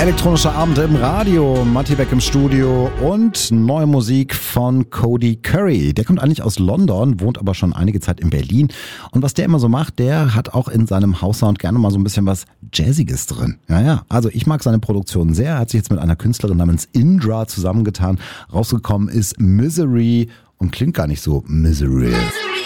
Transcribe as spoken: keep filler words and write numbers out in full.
Elektronischer Abend im Radio, Matti Beck im Studio und neue Musik von Cody Curry. Der kommt eigentlich aus London, wohnt aber schon einige Zeit in Berlin. Und was der immer so macht, der hat auch in seinem House-Sound gerne mal so ein bisschen was Jazziges drin. Ja, ja, also ich mag seine Produktion sehr. Er hat sich jetzt mit einer Künstlerin namens Indra zusammengetan. Rausgekommen ist Misery und klingt gar nicht so misery.